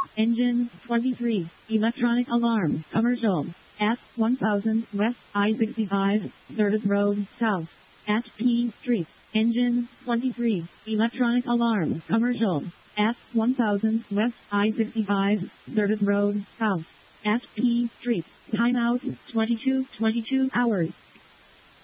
Engine 23. Electronic alarm. Commercial. At 1000 West I-65, 3rd Road South. At P Street. Engine 23. Electronic alarm. Commercial. At 1000 West I-65, 3rd Road South. At P Street. Timeout 22 hours.